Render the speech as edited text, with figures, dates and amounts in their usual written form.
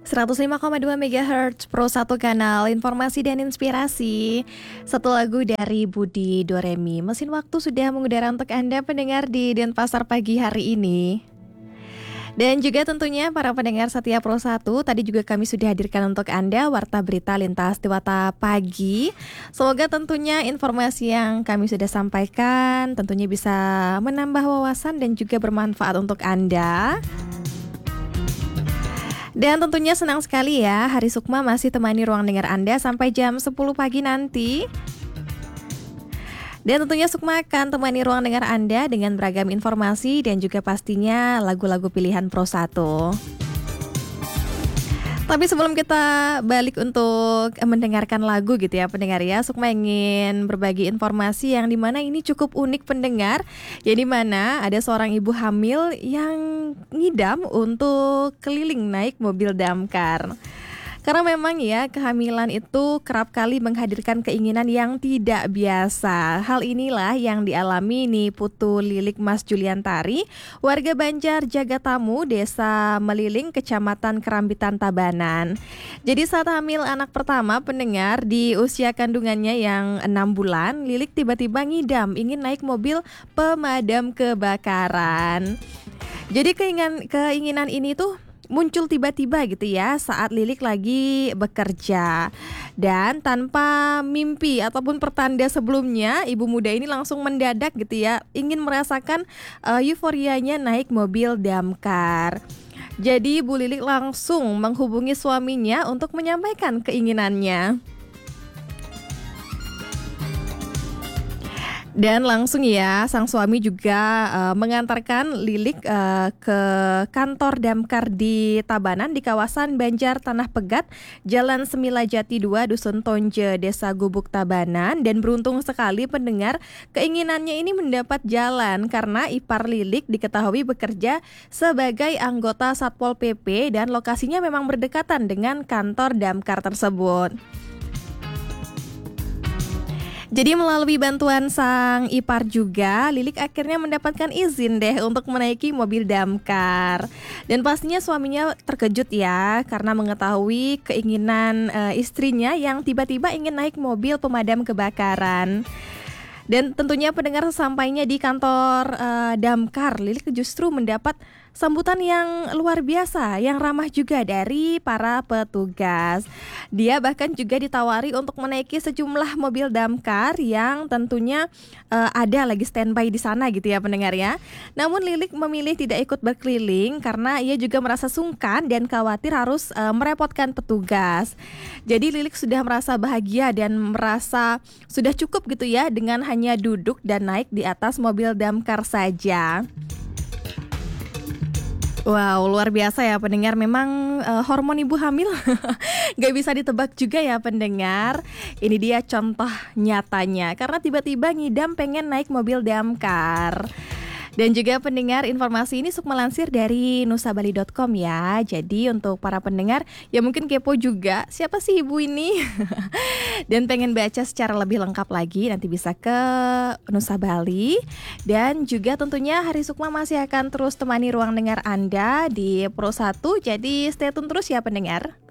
105,2 MHz Pro 1 kanal informasi dan inspirasi. Satu lagu dari Budi Doremi. Mesin waktu sudah mengudara untuk Anda pendengar di Denpasar pagi hari ini. Dan juga tentunya para pendengar setia Pro 1, tadi juga kami sudah hadirkan untuk Anda Warta Berita Lintas Dewata Pagi. Semoga tentunya informasi yang kami sudah sampaikan tentunya bisa menambah wawasan dan juga bermanfaat untuk Anda. Dan tentunya senang sekali ya, Hari Sukma masih temani ruang dengar Anda sampai jam 10 pagi nanti. Dan tentunya Sukma akan temani ruang dengar Anda dengan beragam informasi dan juga pastinya lagu-lagu pilihan Pro 1. Tapi sebelum kita balik untuk mendengarkan lagu gitu ya pendengar ya, Sukma ingin berbagi informasi yang dimana ini cukup unik pendengar. Ya dimana ada seorang ibu hamil yang ngidam untuk keliling naik mobil damkar. Karena memang ya kehamilan itu kerap kali menghadirkan keinginan yang tidak biasa. Hal inilah yang dialami nih Putu Lilik Mas Juliantari, warga Banjar Jagatamu, Desa Meliling, Kecamatan Kerambitan Tabanan. Jadi saat hamil anak pertama pendengar di usia kandungannya yang 6 bulan, Lilik tiba-tiba ngidam ingin naik mobil pemadam kebakaran. Jadi keinginan ini tuh muncul tiba-tiba gitu ya saat Lilik lagi bekerja. Dan tanpa mimpi ataupun pertanda sebelumnya, ibu muda ini langsung mendadak gitu ya, ingin merasakan euforianya naik mobil damkar. Jadi Bu Lilik langsung menghubungi suaminya untuk menyampaikan keinginannya. Dan langsung ya, sang suami juga mengantarkan Lilik ke kantor damkar di Tabanan di kawasan Banjar Tanah Pegat, Jalan Semila Jati 2, Dusun Tonje, Desa Gubuk Tabanan. Dan beruntung sekali pendengar, keinginannya ini mendapat jalan karena ipar Lilik diketahui bekerja sebagai anggota Satpol PP dan lokasinya memang berdekatan dengan kantor damkar tersebut. Jadi melalui bantuan sang ipar juga, Lilik akhirnya mendapatkan izin deh untuk menaiki mobil damkar. Dan pastinya suaminya terkejut ya, karena mengetahui keinginan istrinya yang tiba-tiba ingin naik mobil pemadam kebakaran. Dan tentunya pendengar sesampainya di kantor damkar, Lilik justru mendapat sambutan yang luar biasa, yang ramah juga dari para petugas. Dia bahkan juga ditawari untuk menaiki sejumlah mobil damkar yang tentunya ada lagi standby di sana gitu ya pendengar ya. Namun Lilik memilih tidak ikut berkeliling karena ia juga merasa sungkan dan khawatir harus merepotkan petugas. Jadi Lilik sudah merasa bahagia dan merasa sudah cukup gitu ya dengan hanya duduk dan naik di atas mobil damkar saja. Wow, luar biasa ya pendengar. Memang hormon ibu hamil gak bisa ditebak juga ya pendengar. Ini dia contoh nyatanya, karena tiba-tiba ngidam pengen naik mobil damkar. Dan juga pendengar, informasi ini Sukma lansir dari nusabali.com ya. Jadi untuk para pendengar yang mungkin kepo juga, siapa sih ibu ini? Dan pengen baca secara lebih lengkap lagi, nanti bisa ke Nusa Bali. Dan juga tentunya Hari Sukma masih akan terus temani ruang dengar Anda di Pro 1. Jadi stay tune terus ya pendengar.